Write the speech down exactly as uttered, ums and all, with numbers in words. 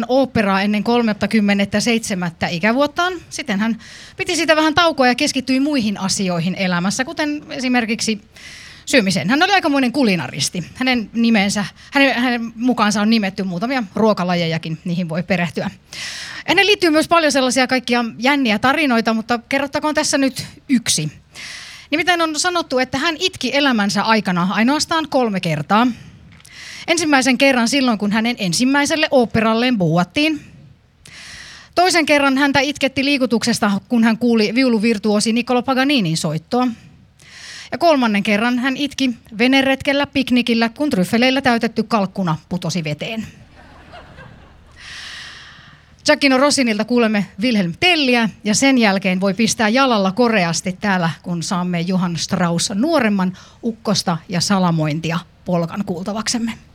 oopperaa ennen kolmekymmentäseitsemän ikävuottaan. Sitten hän piti siitä vähän taukoa ja keskittyi muihin asioihin elämässä, kuten esimerkiksi syömiseen. Hän oli aikamoinen kulinaristi. Hänen nimensä, hänen, hänen mukaansa on nimetty muutamia ruokalajejakin, niihin voi perehtyä. Hänen liittyy myös paljon sellaisia kaikkia jänniä tarinoita, mutta kerrottakoon tässä nyt yksi. Nimittäin on sanottu, että hän itki elämänsä aikana ainoastaan kolme kertaa. Ensimmäisen kerran silloin, kun hänen ensimmäiselle oopperalleen buuattiin. Toisen kerran häntä itketti liikutuksesta, kun hän kuuli viuluvirtuosi Niccolo Paganinin soittoa. Ja kolmannen kerran hän itki veneretkellä piknikillä, kun tryffeleillä täytetty kalkkuna putosi veteen. Giacchino Rossinilta kuulemme Wilhelm Telliä ja sen jälkeen voi pistää jalalla koreasti täällä, kun saamme Johann Strauss nuoremman ukkosta ja salamointia polkan kuultavaksemme.